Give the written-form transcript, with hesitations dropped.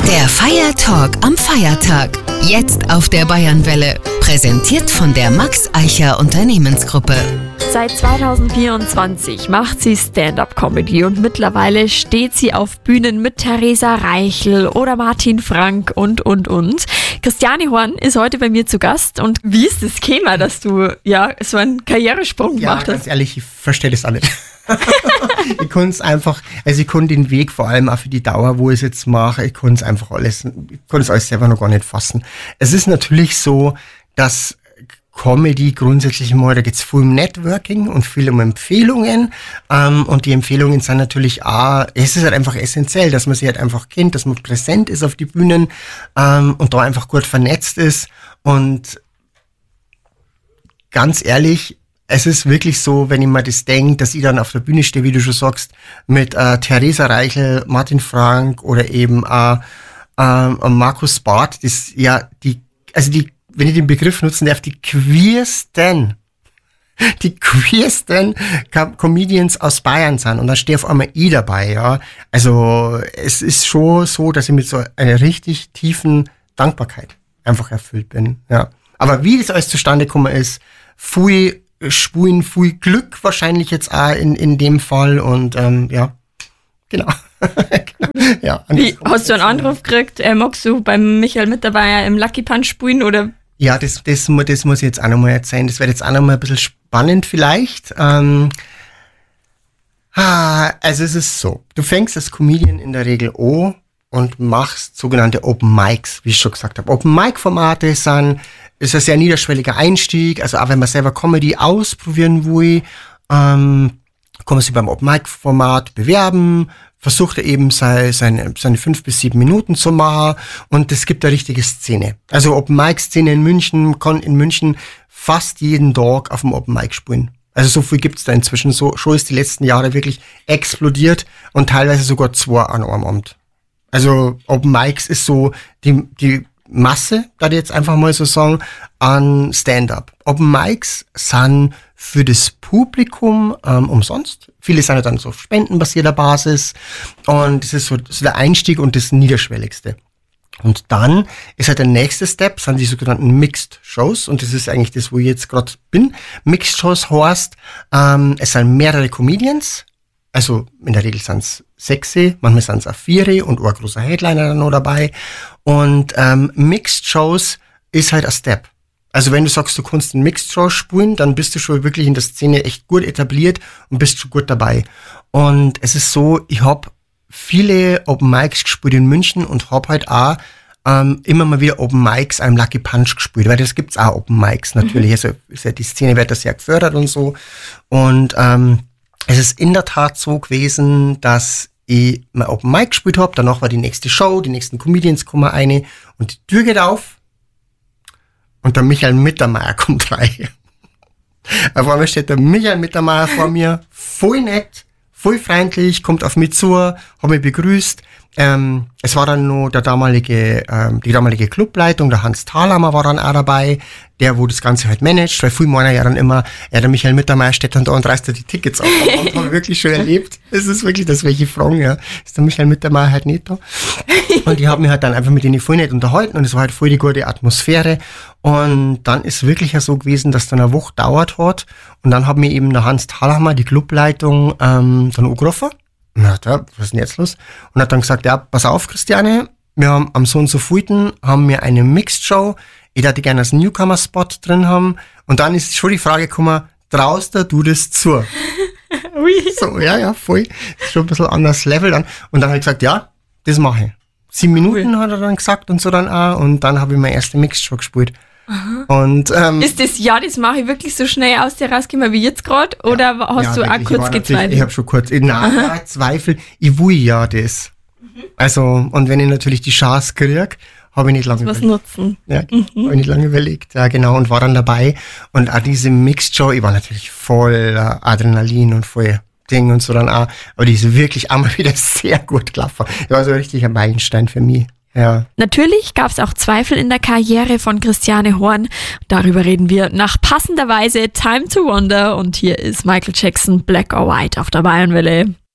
Der Feiertalk am Feiertag. Jetzt auf der Bayernwelle. Präsentiert von der Max Eicher Unternehmensgruppe. Seit 2024 macht sie Stand-up-Comedy und mittlerweile steht sie auf Bühnen mit Theresa Reichel oder Martin Frank und. Christiane Horn ist heute bei mir zu Gast. Und wie ist das Thema, dass du so einen Karrieresprung gemacht hast? Ja, ganz ehrlich, ich verstehe das alle. Ich konnte es einfach, ich konnte den Weg vor allem auch für die Dauer, wo ich es jetzt mache, ich konnte es alles selber noch gar nicht fassen. Es ist natürlich so, dass Comedy grundsätzlich mal, da geht's viel um Networking und viel um Empfehlungen, und die Empfehlungen sind natürlich auch, es ist halt einfach essentiell, dass man sich halt einfach kennt, dass man präsent ist auf die Bühnen, und da einfach gut vernetzt ist. Und ganz ehrlich, es ist wirklich so, wenn ich mir das denke, dass ich dann auf der Bühne stehe, wie du schon sagst, mit Theresa Reichel, Martin Frank oder eben Markus Barth, das wenn ich den Begriff nutzen darf, die queersten Comedians aus Bayern sind. Und da stehe auf einmal ich dabei, ja. Also es ist schon so, dass ich mit so einer richtig tiefen Dankbarkeit einfach erfüllt bin, ja. Aber wie das alles zustande gekommen ist, viel Glück wahrscheinlich jetzt auch in dem Fall und genau. Genau. Ja, wie, hast du einen Anruf gekriegt, magst du beim Michael Mittermeier im Lucky Punch spielen oder? Ja, das muss ich jetzt auch nochmal erzählen. Das wird jetzt auch nochmal ein bisschen spannend vielleicht. Also es ist so, du fängst als Comedian in der Regel an und machst sogenannte Open Mics, wie ich schon gesagt habe. Open Mic Formate ist ein sehr niederschwelliger Einstieg, also auch wenn man selber Comedy ausprobieren will, kann man sich beim Open Mic Format bewerben, versucht er eben seine 5 bis 7 Minuten zu machen und es gibt eine richtige Szene. Also Open Mic Szene in München, kann in München fast jeden Tag auf dem Open Mic spielen. Also so viel gibt's da inzwischen, so schon ist die letzten Jahre wirklich explodiert und teilweise sogar 2 an einem Abend. Also Open Mics ist so die Masse, da ich jetzt einfach mal so sagen, an Stand-up. Open Mics sind für das Publikum umsonst. Viele sind ja dann so auf spendenbasierter Basis und das ist so der Einstieg und das Niederschwelligste. Und dann ist halt der nächste Step, sind die sogenannten Mixed Shows und das ist eigentlich das, wo ich jetzt gerade bin. Mixed Shows heißt, es sind mehrere Comedians, also in der Regel sind es 6, manchmal sind es auch 4 und ein großer Headliner dann noch dabei. Und Mixed Shows ist halt ein Step. Also wenn du sagst, du kannst einen Mixed Show spielen, dann bist du schon wirklich in der Szene echt gut etabliert und bist schon gut dabei. Und es ist so, ich habe viele Open Mics gespielt in München und habe halt auch immer mal wieder Open Mics am Lucky Punch gespielt, weil das gibt's auch Open Mics natürlich. Also die Szene wird da sehr gefördert und so. Und es ist in der Tat so gewesen, dass ich mal Open Mic gespielt habe, danach war die nächste Show, die nächsten Comedians kommen rein und die Tür geht auf und der Michael Mittermeier kommt rein. Auf einmal steht der Michael Mittermeier vor mir, voll nett, voll freundlich, kommt auf mich zu, hat mich begrüßt. Es war dann noch die damalige Clubleitung, der Hans Thalhammer war dann auch dabei, der, wo das Ganze halt managt, weil viele meiner ja dann immer, der Michael Mittermeier steht dann da und reißt da die Tickets auf. Und habe ich wirklich schon erlebt. Es ist wirklich das, welche fragen, ja. Ist der Michael Mittermeier halt nicht da. Und die haben mich halt dann einfach mit denen voll nicht unterhalten und es war halt voll die gute Atmosphäre. Und dann ist wirklich ja so gewesen, dass dann eine Woche dauert hat. Und dann hat mir eben der Hans Thalhammer, die Clubleitung, dann angerufen. Na, was ist denn jetzt los? Und hat dann gesagt, ja, pass auf, Christiane, wir haben am so und so vielten haben wir eine Mixed Show. Ich hätte gerne als Newcomer-Spot drin haben. Und dann ist schon die Frage gekommen, traust du das zu? Ui. So, ja, voll. Das ist schon ein bisschen anderes Level dann. Und dann habe ich gesagt, ja, das mache ich. 7 Minuten hat er dann gesagt und so dann auch. Und dann habe ich meine erste Mixed Show gespielt. Aha. Und, ist das mache ich wirklich so schnell aus dir rausgekommen wie jetzt gerade? Oder hast du wirklich, auch kurz gezweifelt? Ich habe schon kurz, Zweifel, ich will ja das. Also, und wenn ich natürlich die Chance kriege, habe ich nicht lange überlegt. Was nutzen. Ja, habe ich nicht lange überlegt. Ja, genau, und war dann dabei. Und auch diese Mixed Show, ich war natürlich voll Adrenalin und voll Ding und so dann auch. Aber die ist wirklich einmal wieder sehr gut gelaufen. Das war so richtig ein Meilenstein für mich. Ja. Natürlich gab es auch Zweifel in der Karriere von Christiane Horn. Darüber reden wir nach passender Weise Time to Wonder und hier ist Michael Jackson Black or White auf der Bayernwelle.